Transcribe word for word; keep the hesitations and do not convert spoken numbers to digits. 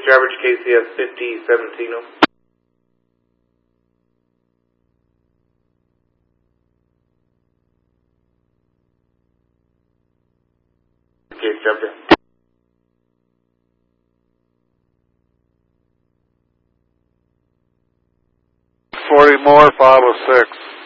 average K C S fifty seventeen. Okay, jump in. forty more, five oh six.